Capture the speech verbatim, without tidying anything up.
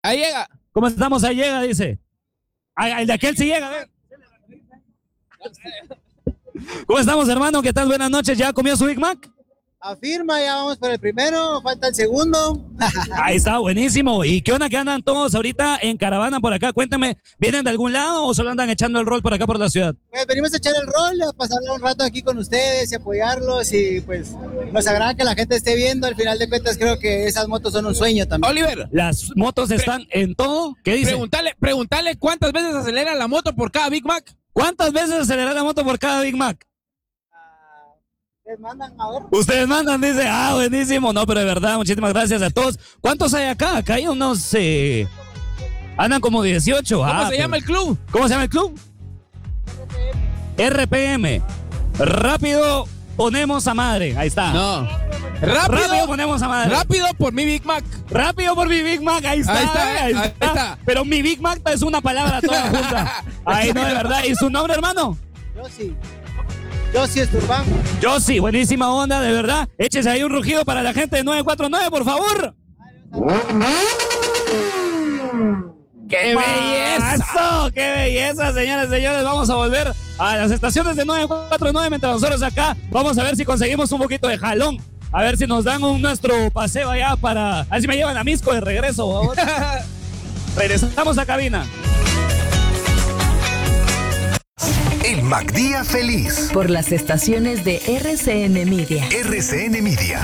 Ahí llega. ¿Cómo estamos? Ahí llega, dice. Ah, el de aquel sí llega, a ver. ¿Cómo estamos, hermano? ¿Qué tal? Buenas noches. ¿Ya comió su Big Mac? Afirma, ya vamos por el primero, falta el segundo. Ahí está, buenísimo. ¿Y qué onda que andan todos ahorita en caravana por acá? Cuéntame, ¿vienen de algún lado o solo andan echando el rol por acá por la ciudad? Pues venimos a echar el rol, a pasar un rato aquí con ustedes y apoyarlos y pues nos agrada que la gente esté viendo. Al final de cuentas creo que esas motos son un sueño también. Oliver. Las motos están Pre en todo. ¿Qué dice? Preguntale, preguntale cuántas veces acelera la moto por cada Big Mac. ¿Cuántas veces acelera la moto por cada Big Mac? ¿Ustedes mandan a ver? Ustedes mandan, dice, ah, buenísimo. No, pero de verdad, muchísimas gracias a todos. ¿Cuántos hay acá? Acá hay unos, eh, andan como dieciocho. ¿Cómo ah, se llama el club? ¿Cómo se llama el club? R P M. Rápido ponemos a madre. Ahí está. No. Rápido, Rápido ponemos a madre. Rápido por mi Big Mac. Rápido por mi Big Mac. Ahí está. Ahí está, ahí ahí está. está. Pero mi Big Mac es una palabra toda junta. Ahí no, de verdad. ¿Y su nombre, hermano? Yo sí. Yo sí, Esturbán. Yo sí, buenísima onda, de verdad. Échese ahí un rugido para la gente de nueve cuatro nueve, por favor. ¡Qué belleza! ¡Eso! ¡Qué belleza, señores, señores! Vamos a volver a las estaciones de nueve cuatro nueve mientras nosotros acá vamos a ver si conseguimos un poquito de jalón. A ver si nos dan un nuestro paseo allá para... A ver si me llevan a Misco de regreso. Regresamos a cabina. El MacDía Feliz. Por las estaciones de R C N Media. R C N Media.